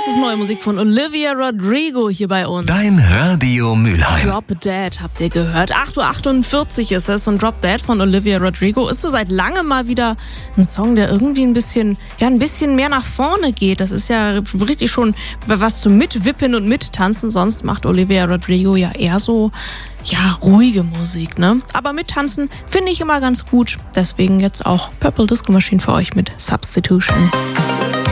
Das ist neue Musik von Olivia Rodrigo hier bei uns. Dein Radio Mülheim. Drop Dead habt ihr gehört. 8:48 Uhr ist es und Drop Dead von Olivia Rodrigo ist so seit langem mal wieder ein Song, der irgendwie ein bisschen mehr nach vorne geht. Das ist ja richtig schon was zum Mitwippen und Mittanzen. Sonst macht Olivia Rodrigo ja eher so, ruhige Musik, ne? Aber mittanzen finde ich immer ganz gut. Deswegen jetzt auch Purple Disco Machine für euch mit Substitution.